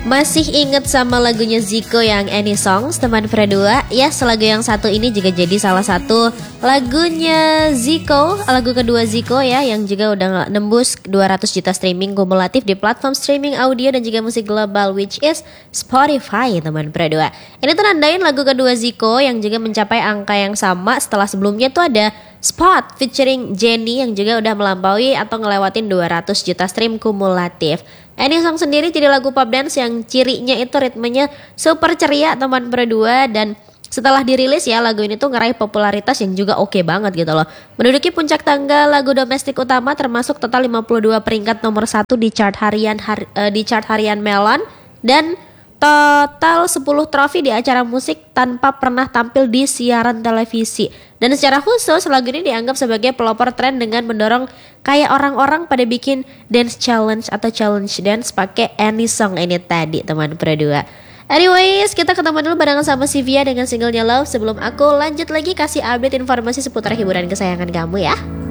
Masih inget sama lagunya Zico yang Any Songs teman berdua? Ya, lagu yang satu ini juga jadi salah satu lagunya Zico, lagu kedua Zico ya, yang juga udah nembus 200 juta streaming kumulatif di platform streaming audio dan juga musik global, which is Spotify teman berdua. Ini tuh nandain lagu kedua Zico yang juga mencapai angka yang sama setelah sebelumnya tuh ada Spot featuring Jennie yang juga udah melampaui atau ngelewatin 200 juta stream kumulatif. Any Song sendiri jadi lagu pop dance yang cirinya itu ritmenya super ceria teman berdua, dan setelah dirilis ya lagu ini tuh ngeraih popularitas yang juga oke banget gitu loh. Menduduki puncak tangga lagu domestik utama termasuk total 52 peringkat nomor 1 di chart harian Melon dan total 10 trofi di acara musik tanpa pernah tampil di siaran televisi. Dan secara khusus lagu ini dianggap sebagai pelopor tren dengan mendorong kayak orang-orang pada bikin dance challenge atau challenge dance pakai Any Song ini tadi teman berdua. Anyways, kita ketemu dulu barengan sama Sivia dengan singlenya Love sebelum aku lanjut lagi kasih update informasi seputar hiburan kesayangan kamu ya.